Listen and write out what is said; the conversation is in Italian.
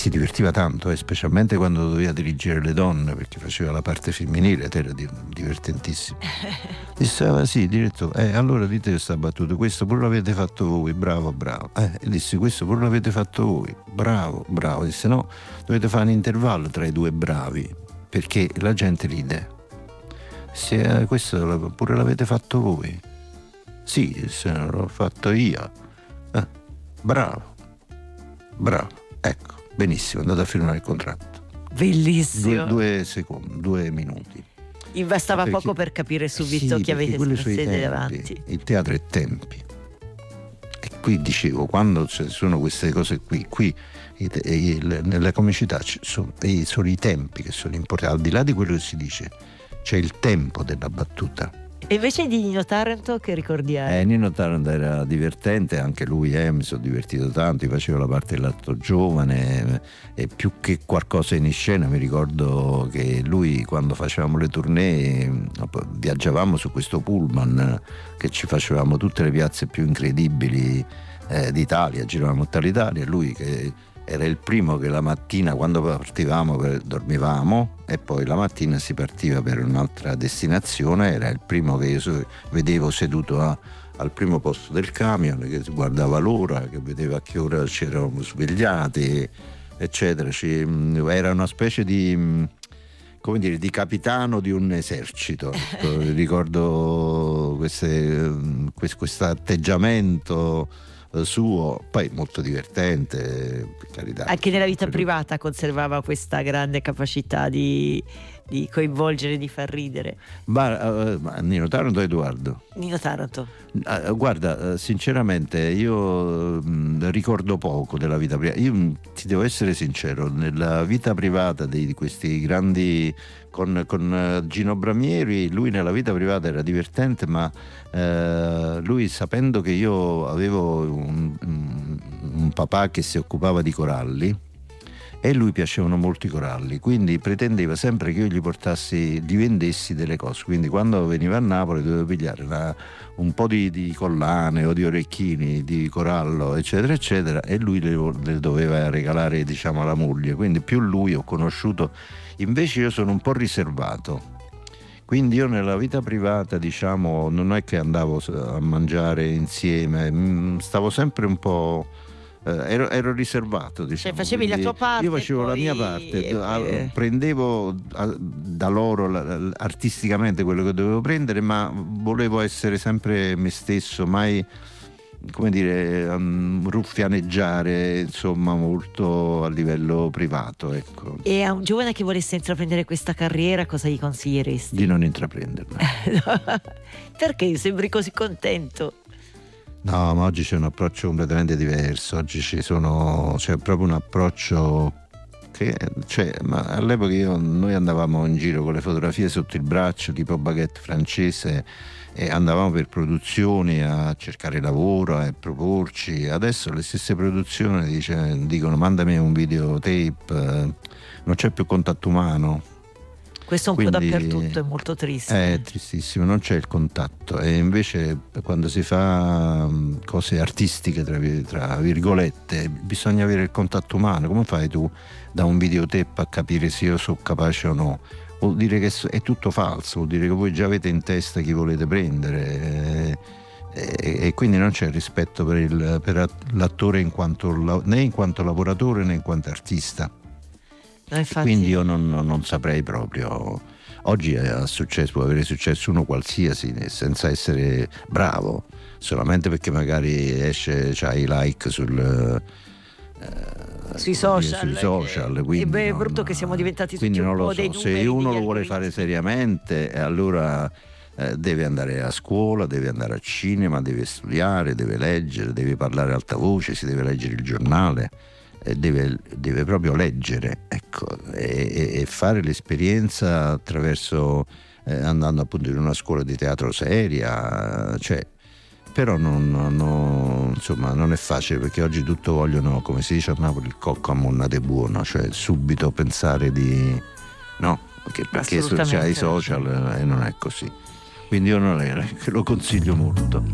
si divertiva tanto, specialmente quando doveva dirigere le donne, perché faceva la parte femminile ed era divertentissimo. Disse: sì, direttore, allora dite questa battuta, questo pure l'avete fatto voi, bravo. E disse: questo pure l'avete fatto voi, bravo. Disse: no, dovete fare un intervallo tra i due bravi, perché la gente ride. Se questo pure l'avete fatto voi. Sì, se l'ho fatto io. Bravo, ecco, benissimo, andate a firmare il contratto. Bellissimo. 2 secondi, 2 minuti. Bastava poco per capire subito chi avete sede davanti. Il teatro è tempi. E qui dicevo, quando ci sono queste cose qui nella comicità sono i tempi che sono importanti, al di là di quello che si dice, c'è il tempo della battuta. E invece di Nino Taranto, che ricordi hai? Nino Taranto era divertente, anche lui mi sono divertito tanto, faceva la parte dell'atto giovane, e più che qualcosa in scena mi ricordo che lui, quando facevamo le tournée, viaggiavamo su questo pullman che ci facevamo tutte le piazze più incredibili d'Italia, giravamo tutta l'Italia, e lui che era il primo che la mattina, quando partivamo, dormivamo, e poi la mattina si partiva per un'altra destinazione, era il primo che io vedevo seduto al primo posto del camion, che guardava l'ora, che vedeva a che ora ci eravamo svegliati, eccetera. Era una specie di, come dire, di capitano di un esercito. Ricordo questo atteggiamento suo, poi molto divertente, per carità. Anche nella vita privata conservava questa grande capacità di coinvolgere, di far ridere. Nino Taranto o Edoardo? Nino Taranto. Guarda, sinceramente io ricordo poco della vita privata. Io ti devo essere sincero, nella vita privata di questi grandi, con Gino Bramieri, lui nella vita privata era divertente, ma lui, sapendo che io avevo un papà che si occupava di coralli, e a lui piacevano molto i coralli, quindi pretendeva sempre che io gli vendessi delle cose. Quindi quando veniva a Napoli dovevo pigliare un po' di collane o di orecchini di corallo, eccetera eccetera, e lui le doveva regalare, diciamo, alla moglie. Quindi più lui ho conosciuto. Invece io sono un po' riservato, quindi io nella vita privata, diciamo, non è che andavo a mangiare insieme, stavo sempre un po', ero riservato, diciamo. Facevi la tua parte. Io facevo la mia parte, prendevo da loro artisticamente quello che dovevo prendere, ma volevo essere sempre me stesso, mai, come dire, ruffianeggiare, insomma, molto a livello privato, ecco. E a un giovane che volesse intraprendere questa carriera, cosa gli consiglieresti? Di non intraprenderla. Perché sembri così contento? No, ma oggi c'è un approccio completamente diverso. Oggi c'è proprio un approccio che, ma all'epoca noi andavamo in giro con le fotografie sotto il braccio, tipo baguette francese, e andavamo per produzioni a cercare lavoro, a proporci. Adesso le stesse produzioni dicono: mandami un videotape, non c'è più contatto umano. Questo un po' dappertutto, è molto triste. È tristissimo, non c'è il contatto, e invece quando si fa cose artistiche, tra virgolette, bisogna avere il contatto umano. Come fai tu da un videotape a capire se io sono capace o no? Vuol dire che è tutto falso, vuol dire che voi già avete in testa chi volete prendere, e quindi non c'è rispetto per l'attore né in quanto lavoratore né in quanto artista. Quindi io non saprei proprio. Oggi può avere successo uno qualsiasi senza essere bravo, solamente perché magari c'ha i like sui social. Quindi è brutto che siamo diventati tutti un po' dei numeri. Se uno lo vuole fare seriamente, allora deve andare a scuola, deve andare a cinema, deve studiare, deve leggere, deve parlare alta voce, si deve leggere il giornale. Deve proprio leggere, ecco, e fare l'esperienza attraverso andando appunto in una scuola di teatro seria, però insomma non è facile, perché oggi tutto vogliono, come si dice a Napoli, il cocco a monna de buono, cioè subito pensare di no, perché c'è i social, e non è così. Quindi io non lo consiglio molto.